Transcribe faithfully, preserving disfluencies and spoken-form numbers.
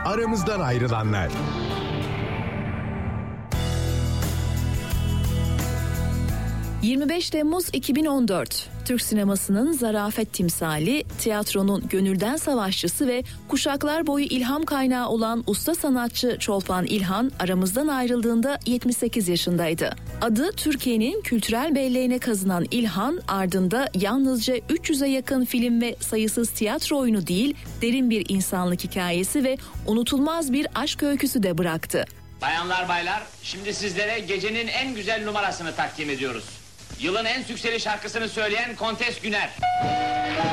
Aramızdan ayrılanlar. yirmi beş Temmuz iki bin on dört, Türk sinemasının zarafet timsali, tiyatronun gönülden savaşçısı ve kuşaklar boyu ilham kaynağı olan usta sanatçı Çolpan İlhan aramızdan ayrıldığında yetmiş sekiz yaşındaydı. Adı Türkiye'nin kültürel belleğine kazınan İlhan, ardında yalnızca üç yüze yakın film ve sayısız tiyatro oyunu değil, derin bir insanlık hikayesi ve unutulmaz bir aşk öyküsü de bıraktı. Bayanlar baylar, şimdi sizlere gecenin en güzel numarasını takdim ediyoruz. Yılın en sükseli şarkısını söyleyen Kontes Güner.